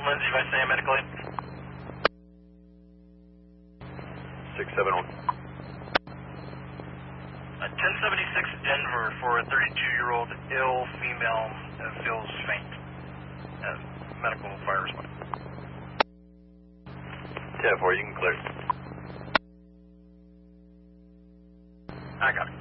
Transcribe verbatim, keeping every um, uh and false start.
Lindsay, if I say medical aid. six seven one. Uh, ten seventy-six Denver for a thirty-two-year-old ill female uh, feels faint. Uh, medical fire response. ten four, you can clear. I got it.